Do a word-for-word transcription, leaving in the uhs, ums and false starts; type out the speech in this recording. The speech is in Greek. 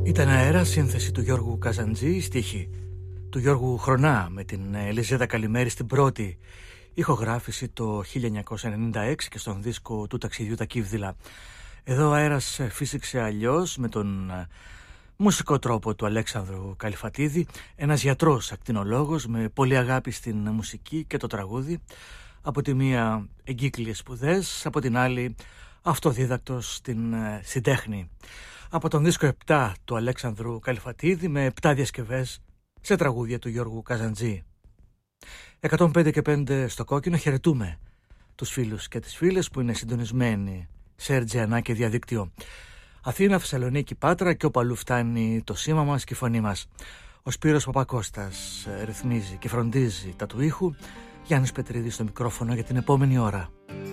Ήταν αέρα, σύνθεση του Γιώργου Καζαντζή, στίχη του Γιώργου Χρονά με την Ελιζέτα Καλημέρη στην πρώτη ηχογράφηση το χίλια εννιακόσια ενενήντα έξι και στον δίσκο του ταξιδιού τα Κύβδηλα. Εδώ ο αέρας φύσηξε αλλιώς με τον μουσικό τρόπο του Αλέξανδρου Καλυφατίδη, ένας γιατρός ακτινολόγος με πολύ αγάπη στην μουσική και το τραγούδι, από τη μία εγκύκλειες σπουδές, από την άλλη αυτοδίδακτος στην, στην τέχνη. Από τον δίσκο επτά του Αλέξανδρου Καλυφατίδη με επτά διασκευές σε τραγούδια του Γιώργου Καζαντζή. εκατόν πέντε και πέντε στο κόκκινο, χαιρετούμε τους φίλους και τις φίλες που είναι συντονισμένοι σε ερ τζι εν και διαδίκτυο. Αθήνα, Θεσσαλονίκη, Πάτρα και όπου αλλού φτάνει το σήμα μας και η φωνή μας. Ο Σπύρος Παπακώστας ρυθμίζει και φροντίζει τα του ήχου. Γιάννης Πετρίδης στο μικρόφωνο για την επόμενη ώρα.